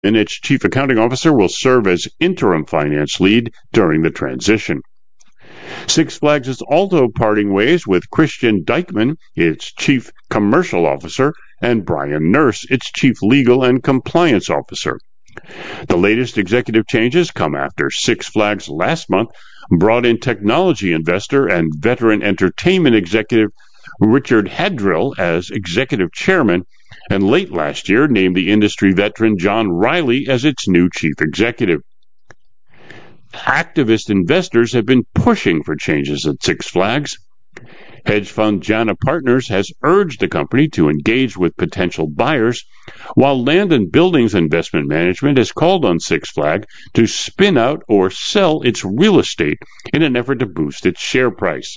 and its chief accounting officer will serve as interim finance lead during the transition. Six Flags is also parting ways with Christian Dykman, its chief commercial officer, and Brian Nurse, its chief legal and compliance officer. The latest executive changes come after Six Flags last month brought in technology investor and veteran entertainment executive Richard Hadrill as executive chairman, and late last year named the industry veteran John Riley as its new chief executive. Activist investors have been pushing for changes at Six Flags. Hedge fund Jana Partners has urged the company to engage with potential buyers, while Land and Buildings Investment Management has called on Six Flags to spin out or sell its real estate in an effort to boost its share price.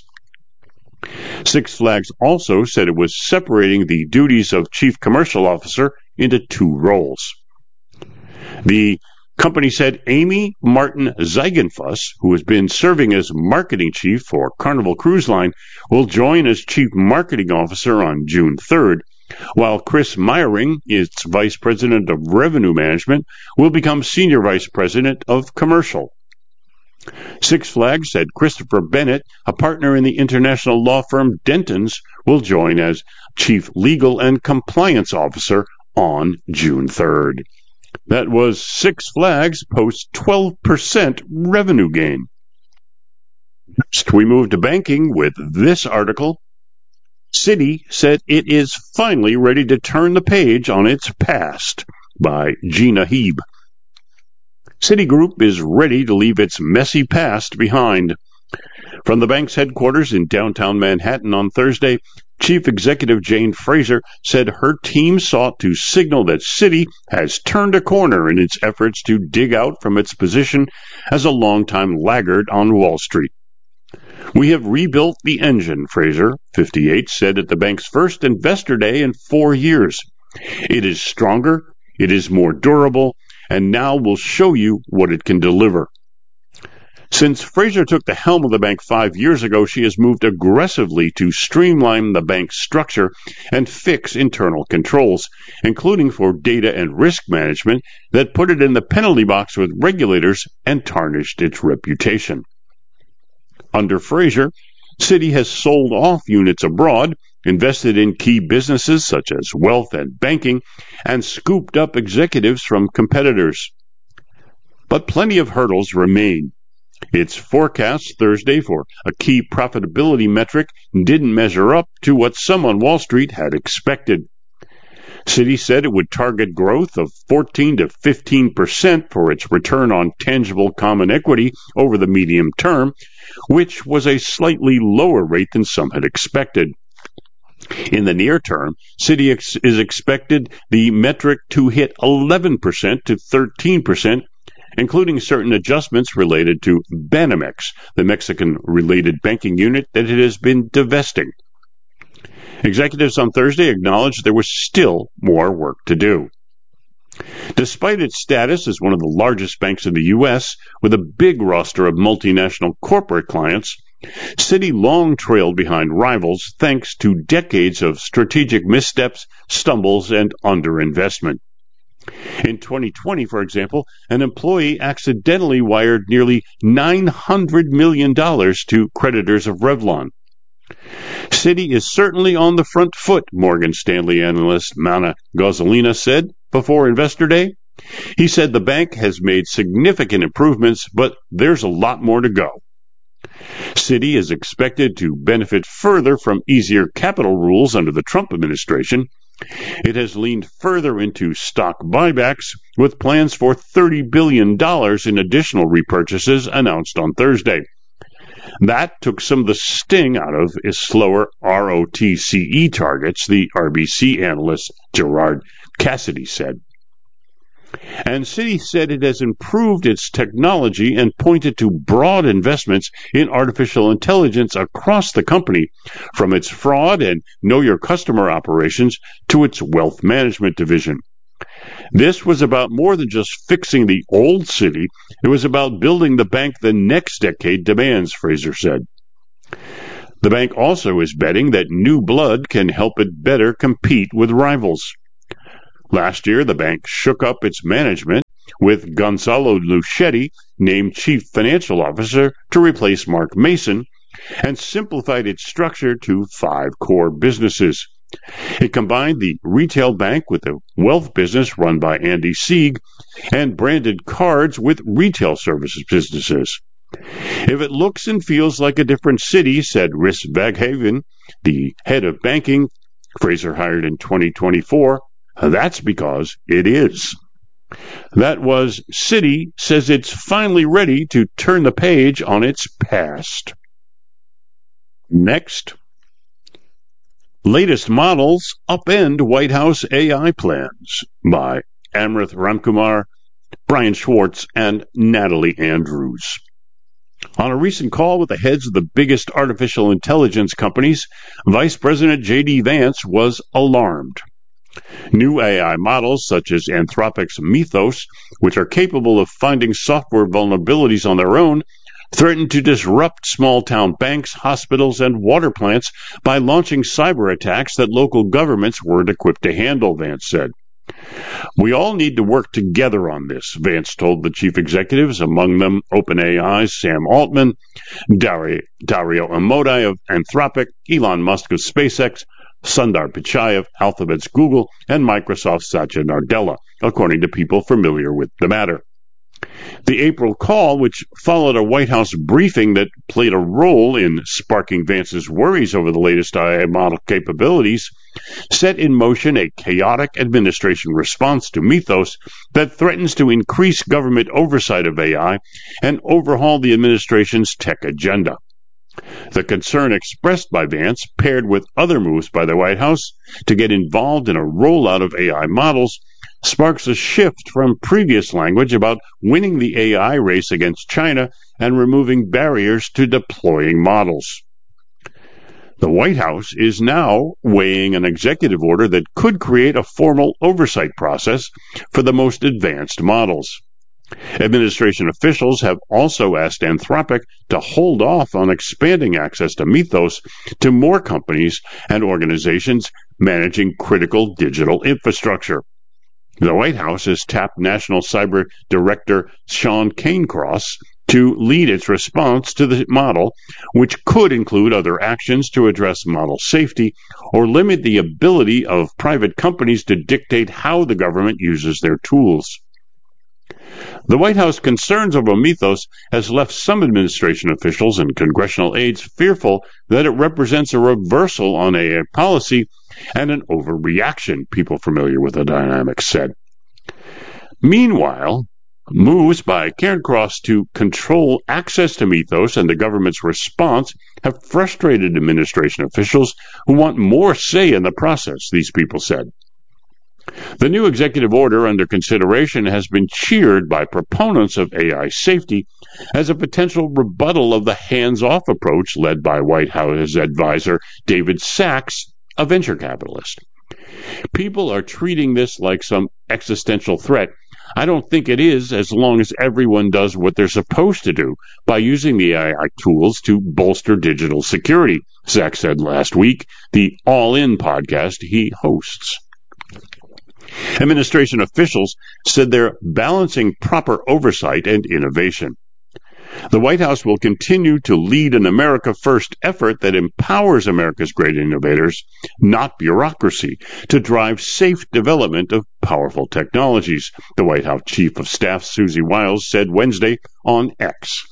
Six Flags also said it was separating the duties of chief commercial officer into two roles. The company said Amy Martin Zeigenfuss, who has been serving as marketing chief for Carnival Cruise Line, will join as chief marketing officer on June 3rd, while Chris Meyering, its vice president of revenue management, will become senior vice president of commercial. Six Flags said Christopher Bennett, a partner in the international law firm Dentons, will join as chief legal and compliance officer on June 3rd. That was Six Flags post 12% revenue gain. Next, we move to banking with this article. Citi said it is finally ready to turn the page on its past, by Gina Heeb. Citigroup is ready to leave its messy past behind. From the bank's headquarters in downtown Manhattan on Thursday, Chief Executive Jane Fraser said her team sought to signal that Citi has turned a corner in its efforts to dig out from its position as a longtime laggard on Wall Street. We have rebuilt the engine, Fraser, 58, said at the bank's first investor day in 4 years. It is stronger, it is more durable, and now we'll show you what it can deliver. Since Fraser took the helm of the bank 5 years ago, she has moved aggressively to streamline the bank's structure and fix internal controls, including for data and risk management that put it in the penalty box with regulators and tarnished its reputation. Under Fraser, Citi has sold off units abroad, invested in key businesses such as wealth and banking, and scooped up executives from competitors. But plenty of hurdles remain. Its forecast Thursday for a key profitability metric didn't measure up to what some on Wall Street had expected. Citi said it would target growth of 14 to 15% for its return on tangible common equity over the medium term, which was a slightly lower rate than some had expected. In the near term, Citi is expected the metric to hit 11% to 13%, including certain adjustments related to Banamex, the Mexican-related banking unit that it has been divesting. Executives on Thursday acknowledged there was still more work to do. Despite its status as one of the largest banks in the U.S., with a big roster of multinational corporate clients, Citi long trailed behind rivals thanks to decades of strategic missteps, stumbles, and underinvestment. In 2020, for example, an employee accidentally wired nearly $900 million to creditors of Revlon. Citi is certainly on the front foot, Morgan Stanley analyst Mana Gozzolina said before Investor Day. He said the bank has made significant improvements, but there's a lot more to go. Citi is expected to benefit further from easier capital rules under the Trump administration. It has leaned further into stock buybacks, with plans for $30 billion in additional repurchases announced on Thursday. That took some of the sting out of its slower ROTCE targets, the RBC analyst Gerard Cassidy said. And Citi said it has improved its technology and pointed to broad investments in artificial intelligence across the company, from its fraud and know your customer operations to its wealth management division. This was about more than just fixing the old Citi. It was about building the bank the next decade demands, Fraser said. The bank also is betting that new blood can help it better compete with rivals. Last year, the bank shook up its management with Gonzalo Luchetti named chief financial officer to replace Mark Mason and simplified its structure to 5 core businesses. It combined the retail bank with a wealth business run by Andy Sieg and branded cards with retail services businesses. If it looks and feels like a different city, said Rhys Vaghaven, the head of banking Fraser hired in 2024, that's because it is. That was Citi says it's finally ready to turn the page on its past. Next. Latest models upend White House AI plans by Amrith Ramkumar, Brian Schwartz, and Natalie Andrews. On a recent call with the heads of the biggest artificial intelligence companies, Vice President J.D. Vance was alarmed. New AI models such as Anthropic's Mythos, which are capable of finding software vulnerabilities on their own, threatened to disrupt small-town banks, hospitals, and water plants by launching cyber attacks that local governments weren't equipped to handle, Vance said. We all need to work together on this, Vance told the chief executives, among them OpenAI's Sam Altman, Dario Amodei of Anthropic, Elon Musk of SpaceX, Sundar Pichai of Alphabet's Google, and Microsoft's Satya Nadella, according to people familiar with the matter. The April call, which followed a White House briefing that played a role in sparking Vance's worries over the latest AI model capabilities, set in motion a chaotic administration response to Mythos that threatens to increase government oversight of AI and overhaul the administration's tech agenda. The concern expressed by Vance, paired with other moves by the White House to get involved in a rollout of AI models, sparks a shift from previous language about winning the AI race against China and removing barriers to deploying models. The White House is now weighing an executive order that could create a formal oversight process for the most advanced models. Administration officials have also asked Anthropic to hold off on expanding access to Mythos to more companies and organizations managing critical digital infrastructure. The White House has tapped National Cyber Director Sean Cairncross to lead its response to the model, which could include other actions to address model safety or limit the ability of private companies to dictate how the government uses their tools. The White House concerns over Mythos has left some administration officials and congressional aides fearful that it represents a reversal on AI policy and an overreaction, people familiar with the dynamics said. Meanwhile, moves by Cairncross to control access to Mythos and the government's response have frustrated administration officials who want more say in the process, these people said. The new executive order under consideration has been cheered by proponents of AI safety as a potential rebuttal of the hands-off approach led by White House advisor David Sachs, a venture capitalist. People are treating this like some existential threat. I don't think it is, as long as everyone does what they're supposed to do by using the AI tools to bolster digital security, Sachs said last week, the All In podcast he hosts. Administration officials said they're balancing proper oversight and innovation. The White House will continue to lead an America First effort that empowers America's great innovators, not bureaucracy, to drive safe development of powerful technologies, the White House Chief of Staff Susie Wiles said Wednesday on X.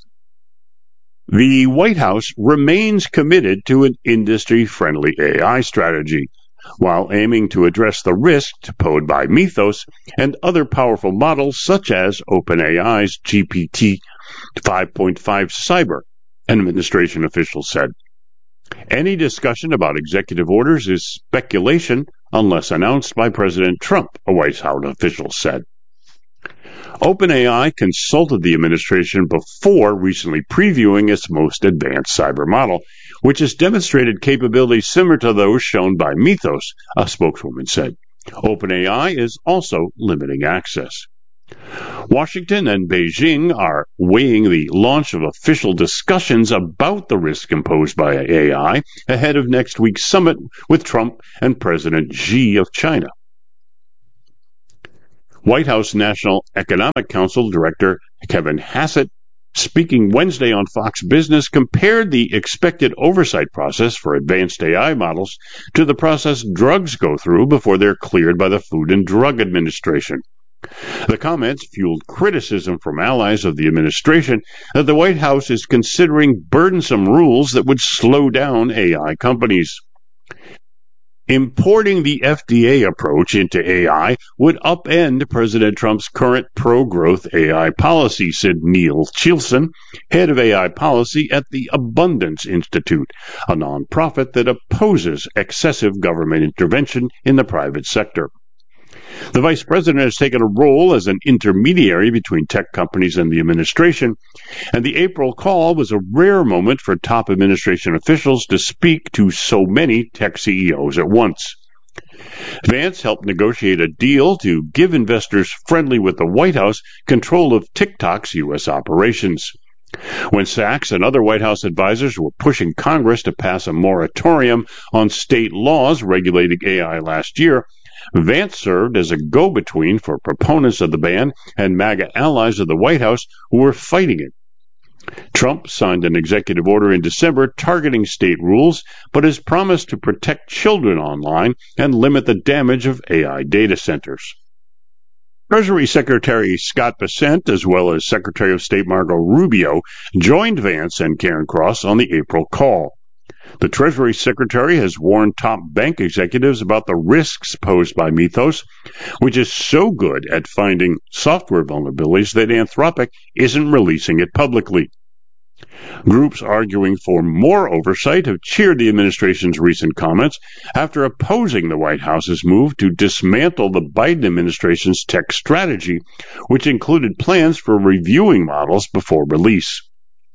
The White House remains committed to an industry-friendly AI strategy, while aiming to address the risks posed by Mythos and other powerful models such as OpenAI's GPT 5.5 Cyber, an administration official said. Any discussion about executive orders is speculation unless announced by President Trump, a White House official said. OpenAI consulted the administration before recently previewing its most advanced cyber model, which has demonstrated capabilities similar to those shown by Mythos, a spokeswoman said. OpenAI is also limiting access. Washington and Beijing are weighing the launch of official discussions about the risk imposed by AI ahead of next week's summit with Trump and President Xi of China. White House National Economic Council Director Kevin Hassett, speaking Wednesday on Fox Business, compared the expected oversight process for advanced AI models to the process drugs go through before they're cleared by the Food and Drug Administration. The comments fueled criticism from allies of the administration that the White House is considering burdensome rules that would slow down AI companies. Importing the FDA approach into AI would upend President Trump's current pro-growth AI policy, said Neil Chilson, head of AI policy at the Abundance Institute, a nonprofit that opposes excessive government intervention in the private sector. The vice president has taken a role as an intermediary between tech companies and the administration, and the April call was a rare moment for top administration officials to speak to so many tech CEOs at once. Vance helped negotiate a deal to give investors friendly with the White House control of TikTok's U.S. operations. When Sachs and other White House advisors were pushing Congress to pass a moratorium on state laws regulating AI last year, Vance served as a go-between for proponents of the ban and MAGA allies of the White House who were fighting it. Trump signed an executive order in December targeting state rules, but has promised to protect children online and limit the damage of AI data centers. Treasury Secretary Scott Bessent, as well as Secretary of State Marco Rubio, joined Vance and Karen Cross on the April call. The Treasury Secretary has warned top bank executives about the risks posed by Mythos, which is so good at finding software vulnerabilities that Anthropic isn't releasing it publicly. Groups arguing for more oversight have cheered the administration's recent comments after opposing the White House's move to dismantle the Biden administration's tech strategy, which included plans for reviewing models before release.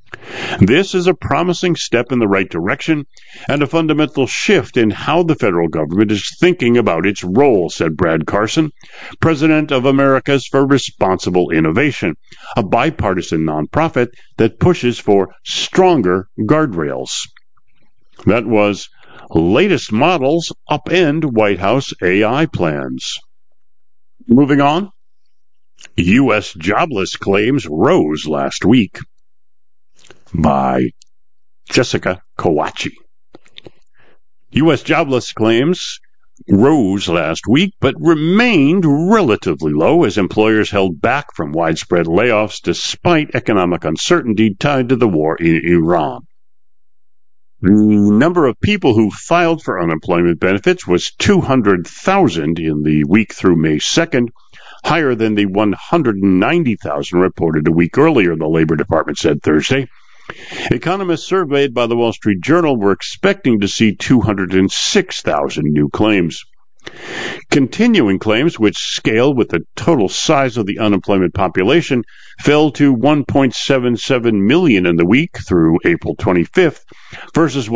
This is a promising step in the right direction and a fundamental shift in how the federal government is thinking about its role, said Brad Carson, president of Americas for Responsible Innovation, a bipartisan nonprofit that pushes for stronger guardrails. That was latest models upend White House AI plans. Moving on, U.S. jobless claims rose last week. By Jessica Kawachi. U.S. jobless claims rose last week, but remained relatively low as employers held back from widespread layoffs despite economic uncertainty tied to the war in Iran. The number of people who filed for unemployment benefits was 200,000 in the week through May 2nd, higher than the 190,000 reported a week earlier, the Labor Department said Thursday. Economists surveyed by the Wall Street Journal were expecting to see 206,000 new claims. Continuing claims, which scale with the total size of the unemployment population, fell to 1.77 million in the week through April 25th versus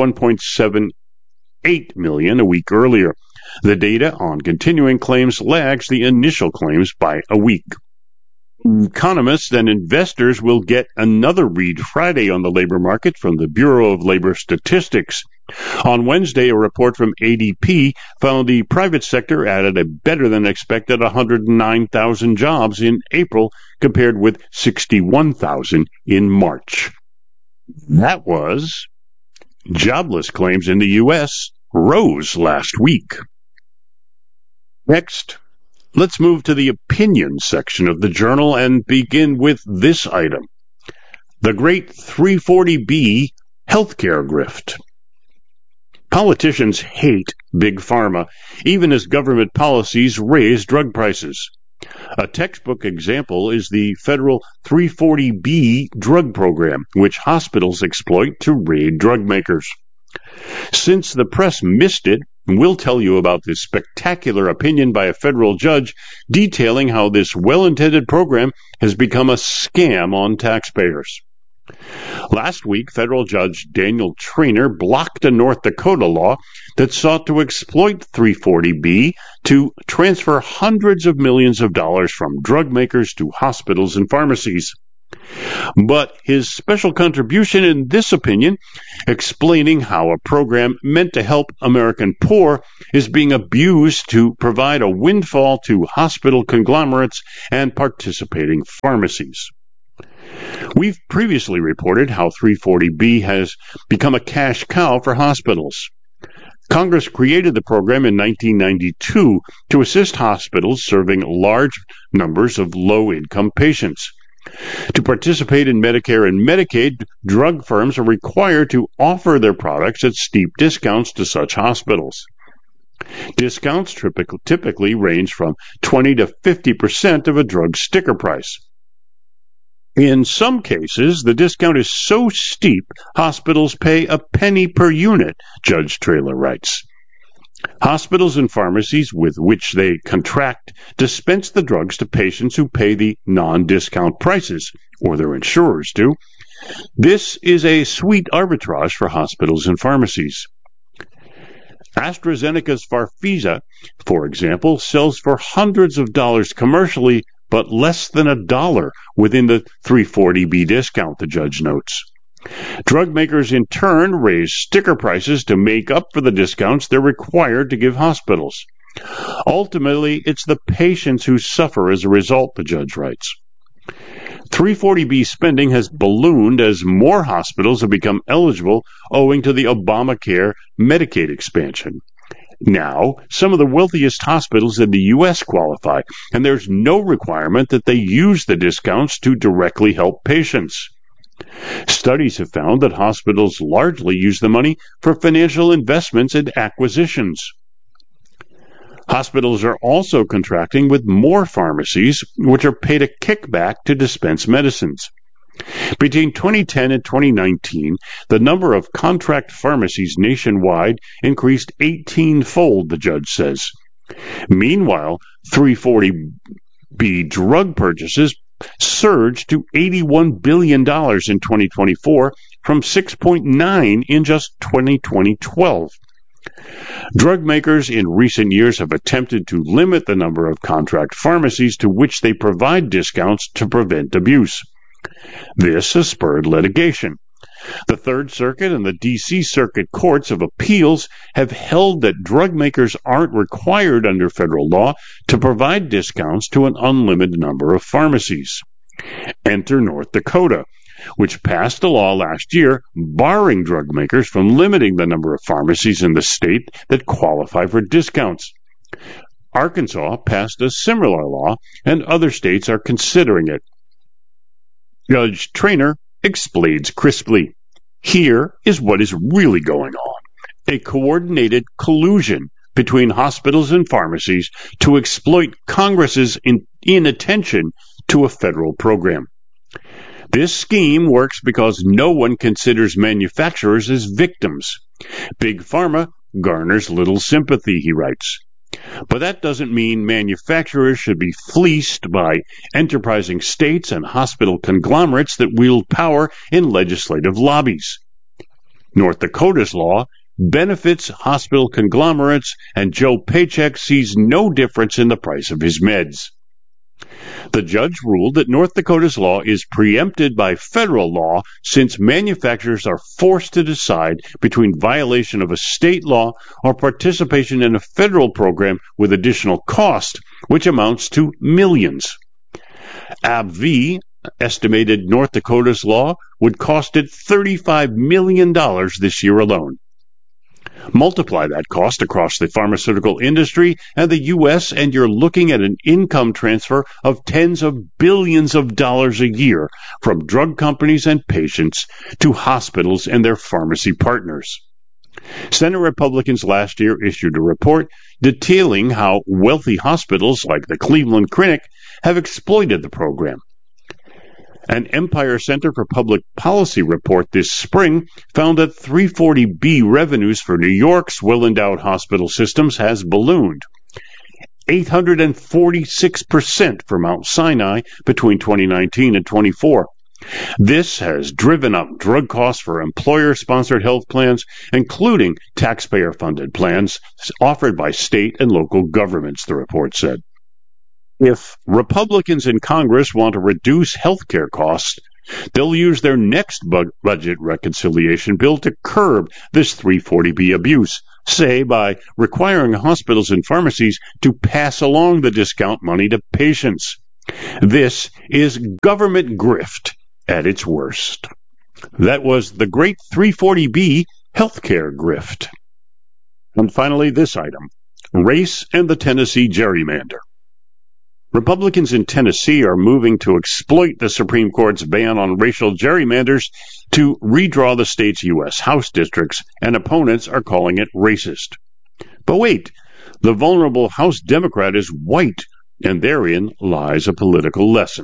1.78 million a week earlier. The data on continuing claims lags the initial claims by a week. Economists and investors will get another read Friday on the labor market from the Bureau of Labor Statistics. On Wednesday, a report from ADP found the private sector added a better-than-expected 109,000 jobs in April compared with 61,000 in March. That was jobless claims in the U.S. rose last week. Next, let's move to the opinion section of the journal and begin with this item. The great 340B healthcare grift. Politicians hate Big Pharma, even as government policies raise drug prices. A textbook example is the federal 340B drug program, which hospitals exploit to raid drug makers. Since the press missed it, we'll tell you about this spectacular opinion by a federal judge detailing how this well-intended program has become a scam on taxpayers. Last week, federal judge Daniel Traynor blocked a North Dakota law that sought to exploit 340B to transfer hundreds of millions of dollars from drug makers to hospitals and pharmacies. But his special contribution in this opinion, explaining how a program meant to help American poor is being abused to provide a windfall to hospital conglomerates and participating pharmacies. We've previously reported how 340B has become a cash cow for hospitals. Congress created the program in 1992 to assist hospitals serving large numbers of low-income patients. To participate in Medicare and Medicaid, drug firms are required to offer their products at steep discounts to such hospitals. Discounts typically range from 20 to 50% of a drug sticker price. In some cases, the discount is so steep, hospitals pay a penny per unit, Judge Traylor writes. Hospitals and pharmacies with which they contract dispense the drugs to patients who pay the non-discount prices, or their insurers do. This is a sweet arbitrage for hospitals and pharmacies. AstraZeneca's Farxiga, for example, sells for hundreds of dollars commercially, but less than $1 within the 340B discount, the judge notes. Drug makers in turn raise sticker prices to make up for the discounts they're required to give hospitals. Ultimately, it's the patients who suffer as a result, the judge writes. 340B spending has ballooned as more hospitals have become eligible owing to the Obamacare Medicaid expansion. Now, some of the wealthiest hospitals in the U.S. qualify, and there's no requirement that they use the discounts to directly help patients. Studies have found that hospitals largely use the money for financial investments and acquisitions. Hospitals are also contracting with more pharmacies, which are paid a kickback to dispense medicines. Between 2010 and 2019, the number of contract pharmacies nationwide increased 18-fold, the judge says. Meanwhile, 340B drug purchases surged to $81 billion in 2024 from $6.9 in just 2012. Drug makers in recent years have attempted to limit the number of contract pharmacies to which they provide discounts to prevent abuse. This has spurred litigation. The Third Circuit and the D.C. Circuit Courts of Appeals have held that drug makers aren't required under federal law to provide discounts to an unlimited number of pharmacies. Enter North Dakota, which passed a law last year barring drug makers from limiting the number of pharmacies in the state that qualify for discounts. Arkansas passed a similar law, and other states are considering it. Judge Traynor explains crisply. Here is what is really going on. A coordinated collusion between hospitals and pharmacies to exploit Congress's inattention to a federal program. This scheme works because no one considers manufacturers as victims. Big Pharma garners little sympathy, he writes. But that doesn't mean manufacturers should be fleeced by enterprising states and hospital conglomerates that wield power in legislative lobbies. North Dakota's law benefits hospital conglomerates, and Joe Paycheck sees no difference in the price of his meds. The judge ruled that North Dakota's law is preempted by federal law since manufacturers are forced to decide between violation of a state law or participation in a federal program with additional cost, which amounts to millions. AbbVie estimated North Dakota's law would cost it $35 million this year alone. Multiply that cost across the pharmaceutical industry and the U.S., and you're looking at an income transfer of tens of billions of dollars a year from drug companies and patients to hospitals and their pharmacy partners. Senate Republicans last year issued a report detailing how wealthy hospitals like the Cleveland Clinic have exploited the program. An Empire Center for Public Policy report this spring found that 340B revenues for New York's well-endowed hospital systems has ballooned 846% for Mount Sinai between 2019 and 24. This has driven up drug costs for employer-sponsored health plans, including taxpayer-funded plans offered by state and local governments, the report said. If Republicans in Congress want to reduce health care costs, they'll use their next budget reconciliation bill to curb this 340B abuse, say by requiring hospitals and pharmacies to pass along the discount money to patients. This is government grift at its worst. That was the great 340B healthcare grift. And finally, this item, race and the Tennessee gerrymander. Republicans in Tennessee are moving to exploit the Supreme Court's ban on racial gerrymanders to redraw the state's U.S. House districts, and opponents are calling it racist. But wait, the vulnerable House Democrat is white, and therein lies a political lesson.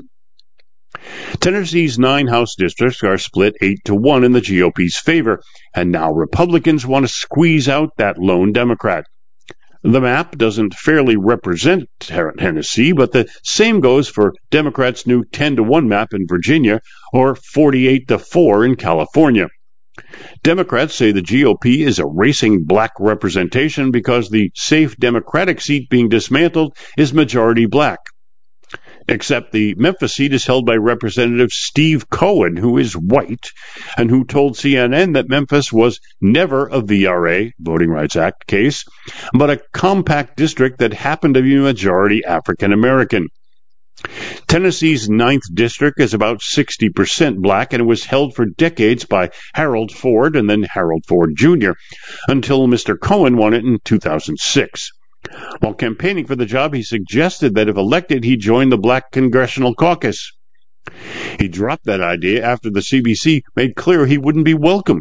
Tennessee's 9 House districts are split 8-1 in the GOP's favor, and now Republicans want to squeeze out that lone Democrat. The map doesn't fairly represent Tennessee, but the same goes for Democrats' new 10-1 map in Virginia or 48-4 in California. Democrats say the GOP is erasing black representation because the safe Democratic seat being dismantled is majority black. Except the Memphis seat is held by Representative Steve Cohen, who is white, and who told CNN that Memphis was never a VRA, Voting Rights Act, case, but a compact district that happened to be majority African American. Tennessee's 9th district is about 60% black, and it was held for decades by Harold Ford and then Harold Ford Jr. until Mr. Cohen won it in 2006. While campaigning for the job, he suggested that if elected, he'd join the Black Congressional Caucus. He dropped that idea after the CBC made clear he wouldn't be welcome.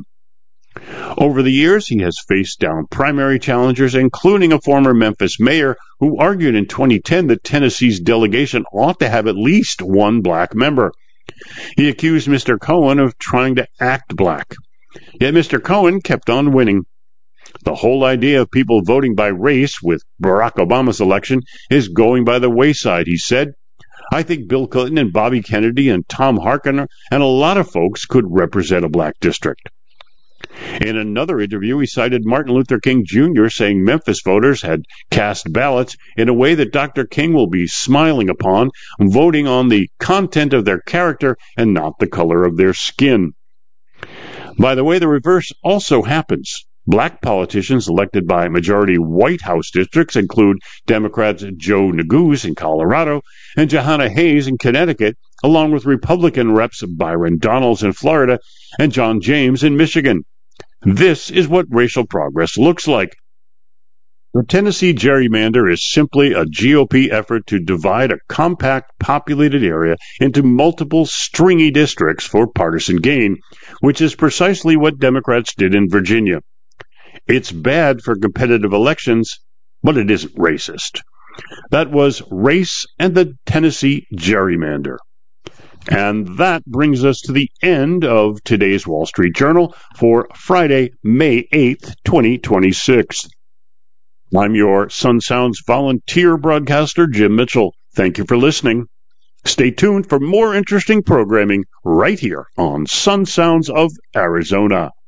Over the years, he has faced down primary challengers, including a former Memphis mayor who argued in 2010 that Tennessee's delegation ought to have at least one black member. He accused Mr. Cohen of trying to act black. Yet Mr. Cohen kept on winning. The whole idea of people voting by race with Barack Obama's election is going by the wayside, he said. I think Bill Clinton and Bobby Kennedy and Tom Harkin and a lot of folks could represent a black district. In another interview, he cited Martin Luther King Jr. saying Memphis voters had cast ballots in a way that Dr. King will be smiling upon, voting on the content of their character and not the color of their skin. By the way, the reverse also happens. Black politicians elected by majority white House districts include Democrats Joe Neguse in Colorado and Jahana Hayes in Connecticut, along with Republican reps Byron Donalds in Florida and John James in Michigan. This is what racial progress looks like. The Tennessee gerrymander is simply a GOP effort to divide a compact populated area into multiple stringy districts for partisan gain, which is precisely what Democrats did in Virginia. It's bad for competitive elections, but it isn't racist. That was Race and the Tennessee Gerrymander. And that brings us to the end of today's Wall Street Journal for Friday, May 8th, 2026. I'm your Sun Sounds volunteer broadcaster, Jim Mitchell. Thank you for listening. Stay tuned for more interesting programming right here on Sun Sounds of Arizona.